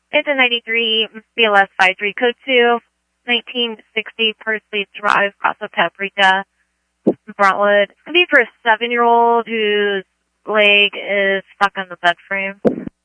It's a 93 BLS 53 code 2, 1960 Pursley Drive, Casa Paprika, Brentwood. It's going to be for a 7-year-old whose leg is stuck on the bed frame.